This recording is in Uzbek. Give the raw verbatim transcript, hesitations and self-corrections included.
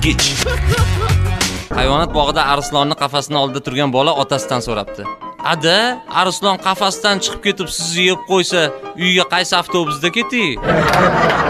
Gich. Hayvonot bog'ida arslonni qafasning oldida turgan bola otasidan so'rabdi. Ada, arslon qafasdan chiqib ketib sizni yeb qo'ysa, uyga qaysi avtobusda keting?